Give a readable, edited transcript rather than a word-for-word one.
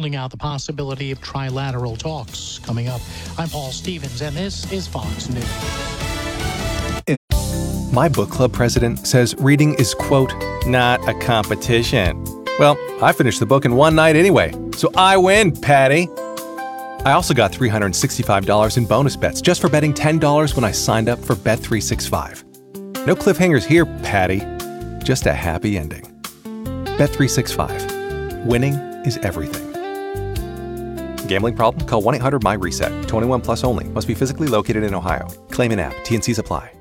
ruling out the possibility of trilateral talks. Coming up, I'm Paul Stevens, and this is Fox News. My book club president says reading is, quote, not a competition. Well, I finished the book in one night anyway, so I win, Patty. I also got $365 in bonus bets just for betting $10 when I signed up for Bet365. No cliffhangers here, Patty. Just a happy ending. Bet365. Winning is everything. Gambling problem? Call 1-800-MY-RESET. 21 plus only. Must be physically located in Ohio. Claim in app. T&Cs apply.